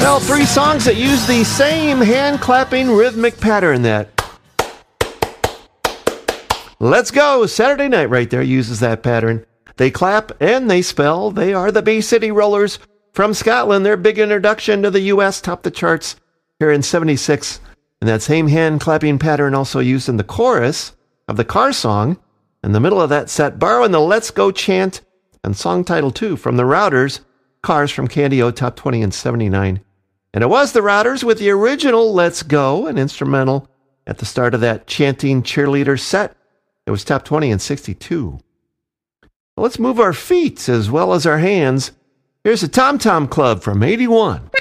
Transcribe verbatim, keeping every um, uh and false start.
Well, three songs that use the same hand-clapping rhythmic pattern that Let's Go Saturday Night right there uses that pattern. They clap and they spell. They are the Bay City Rollers from Scotland. Their big introduction to the U S topped the charts here in seventy-six. And that same hand-clapping pattern also used in the chorus of the Car song. In the middle of that set, borrowing the Let's Go chant and song title two from the Routers, Cars from Candy-O, top twenty in seventy-nine. And it was the Routers with the original Let's Go, an instrumental at the start of that chanting cheerleader set. It was top twenty in sixty-two. Well, let's move our feet as well as our hands. Here's a Tom Tom Club from eighty-one.